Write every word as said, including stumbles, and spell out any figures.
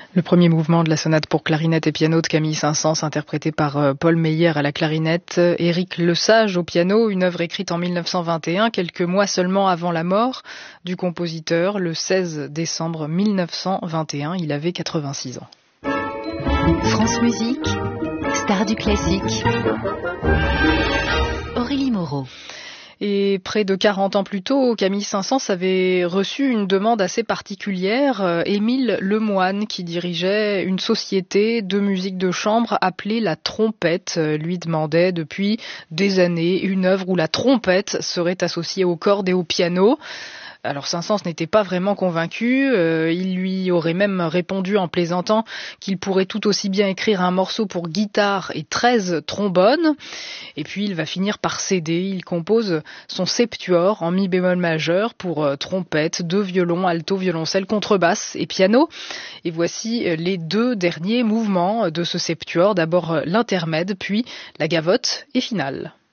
Le premier mouvement de la sonate pour clarinette et piano de Camille Saint-Saëns, interprété par Paul Meyer à la clarinette, Éric Lesage au piano, une œuvre écrite en mille neuf cent vingt et un, quelques mois seulement avant la mort du compositeur, le seize décembre mille neuf cent vingt et un. Il avait quatre-vingt-six ans. France Musique, star du classique, Aurélie Moreau. Et près de quarante ans plus tôt, Camille Saint-Saëns avait reçu une demande assez particulière. Émile Lemoine, qui dirigeait une société de musique de chambre appelée La Trompette, lui demandait depuis des années une œuvre où la trompette serait associée aux cordes et au piano. Alors Saint-Saëns n'était pas vraiment convaincu, euh, il lui aurait même répondu en plaisantant qu'il pourrait tout aussi bien écrire un morceau pour guitare et treize trombones. Et puis il va finir par céder, il compose son septuor en mi bémol majeur pour euh, trompette, deux violons, alto, violoncelle, contrebasse et piano. Et voici les deux derniers mouvements de ce septuor, d'abord l'intermède, puis la gavotte et finale.